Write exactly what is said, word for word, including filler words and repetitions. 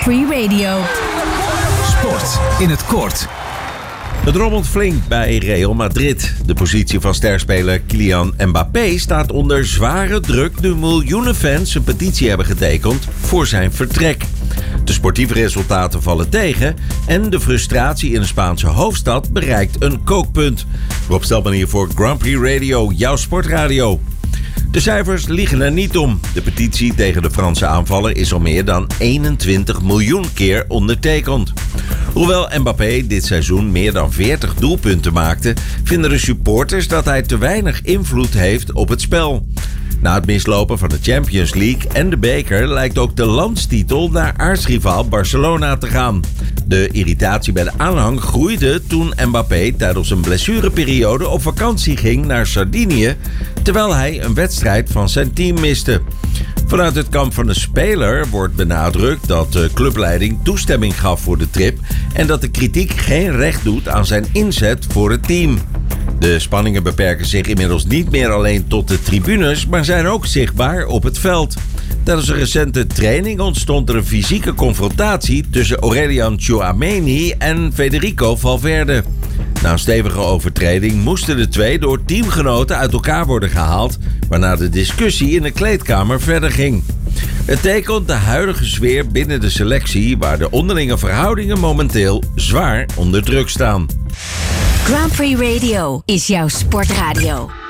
Free Radio. Sport in het kort. Het rommelt flink bij Real Madrid. De positie van sterspeler Kylian Mbappé staat onder zware druk nu miljoenen fans een petitie hebben getekend voor zijn vertrek. De sportieve resultaten vallen tegen en de frustratie in de Spaanse hoofdstad bereikt een kookpunt. Rob Stelman hier voor Grand Prix Radio, jouw sportradio. De cijfers liegen er niet om. De petitie tegen de Franse aanvaller is al meer dan eenentwintig miljoen keer ondertekend. Hoewel Mbappé dit seizoen meer dan veertig doelpunten maakte, vinden de supporters dat hij te weinig invloed heeft op het spel. Na het mislopen van de Champions League en de beker lijkt ook de landstitel naar aartsrivaal Barcelona te gaan. De irritatie bij de aanhang groeide toen Mbappé tijdens een blessureperiode op vakantie ging naar Sardinië, terwijl hij een wedstrijd van zijn team miste. Vanuit het kamp van de speler wordt benadrukt dat de clubleiding toestemming gaf voor de trip en dat de kritiek geen recht doet aan zijn inzet voor het team. De spanningen beperken zich inmiddels niet meer alleen tot de tribunes, maar zijn ook zichtbaar op het veld. Tijdens een recente training ontstond er een fysieke confrontatie tussen Aurelian Tchouaméni en Federico Valverde. Na een stevige overtreding moesten de twee door teamgenoten uit elkaar worden gehaald, waarna de discussie in de kleedkamer verder ging. Het tekent de huidige sfeer binnen de selectie, waar de onderlinge verhoudingen momenteel zwaar onder druk staan. Grand Prix Radio is jouw sportradio.